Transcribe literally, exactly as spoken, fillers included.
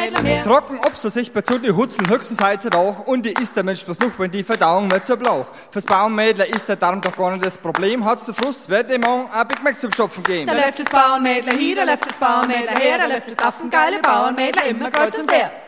Bauernmädler mehr. Trocken ob so sichtbar zu die Hutzeln höchstens heute Rauch und die ist der Mensch bloß noch, wenn die Verdauung nicht so blauch. Fürs Bauernmädler ist der Darm doch gar nicht das Problem. Hat's der Frust, wird dem Morgen ein Big Mac zum Stopfen geben. Da läuft das Bauernmädler hier, da läuft das Bauernmädler her, da läuft das affengeile Bauernmädler immer kreuz und quer.